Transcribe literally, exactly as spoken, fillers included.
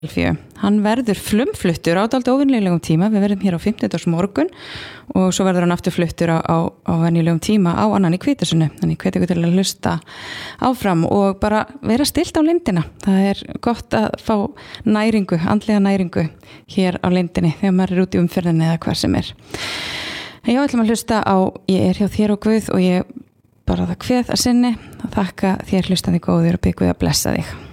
Hann verður flumfluttur á dálítið óvenjulegum tíma. Við verðum hér á fimmtudags morgun og svo verður hann aftur fluttur á, á, á venjulegum tíma á annan í Hvítasunnu. Þannig ég hvet ykkur til að hlusta áfram og bara vera stillt á lindina. Það er gott að fá næringu, andlega næringu hér á lindinni þegar maður er út í umferðinni eða hvað sem er. En ég ætlum að hlusta á Ég er hjá þér og Guð og ég bara það kveð að sinni að þakka þér hlustandi góður og bið Guð að blessa þig.